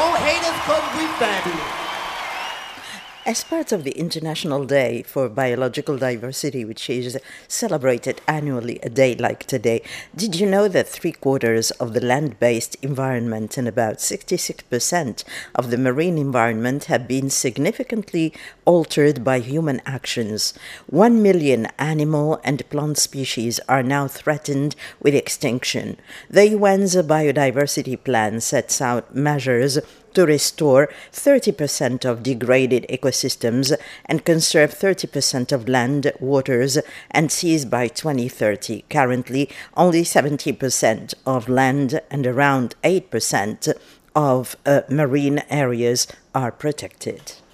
No haters come with family. As part of the International Day for Biological Diversity, which is celebrated annually a day like today, did you know that 3/4 of the land-based environment and about 66% of the marine environment have been significantly altered by human actions? 1 million animal and plant species are now threatened with extinction. The UN's Biodiversity Plan sets out measures to restore 30% of degraded ecosystems and conserve 30% of land, waters, and seas by 2030. Currently, only 70% of land and around 8% of marine areas are protected.